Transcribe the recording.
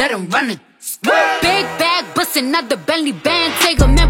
let him run it. Big bag bustin' out the Bentley band, take him